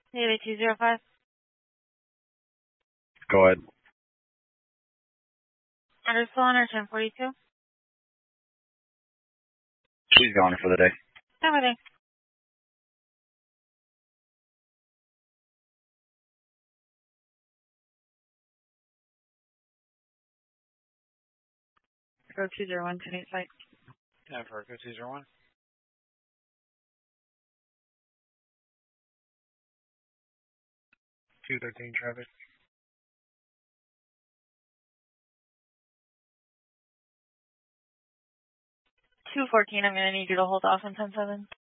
88205. Go ahead. Still under 1042. She's gone for the day. Everything. Go 201 to site. Yeah, for go 201. 213 traffic. 214, I'm going to need you to hold off on 107.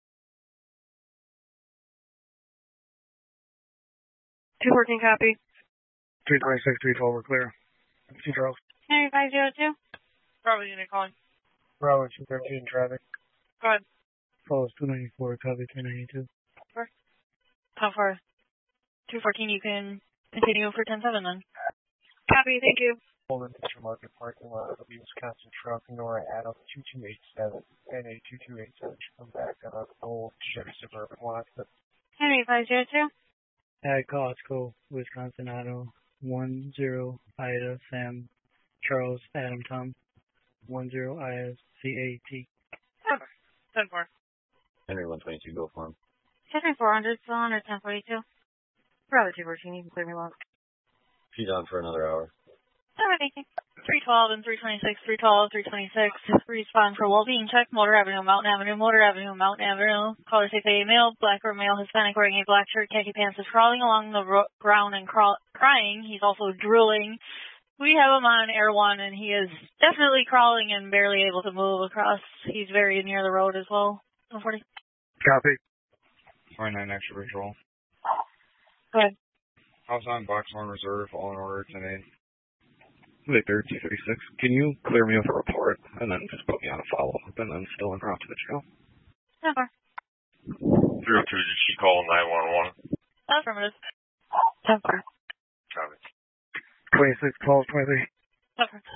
214 copy. 326, 312, we're clear. See Charles. 9502. Bravo unit calling. Bravo, 213 traffic. Go ahead. Follows 294, copy 392. 10-4. 214, you can continue for 107 then. Copy, thank you. Pullman Fisher Market parking lot of Wisconsin truck, Nora Adams 2287, NA 2287 should come back on a old Chevy Suburban lot. 9502. At Costco, Wisconsin Auto 10 Ida Sam Charles Adam Tom 10 Ida CAT. 10-4. Henry 122, go for him. 7400, still under 1042. Bravo 214, you can clear me long. She's on for another hour. Thank you. 312 and 326, 312, 326. Respond for well-being check. Motor Avenue, Mountain Avenue, Motor Avenue, Mountain Avenue. Caller safe A male, black or male, Hispanic, wearing a black shirt, khaki pants, is crawling along the ground and crying. He's also drooling. We have him on Air 1, and he is definitely crawling and barely able to move across. He's very near the road as well. 140. Copy. 49 extra patrol. Go ahead. I was on box 1 reserve, all in order today. Victor 236. Can you clear me with a report and then just put me on a follow-up and then still en route to the jail? 10-4. 302, did she call 911? Affirmative. 10-4. Copy. 26, 12, 23. 10-4.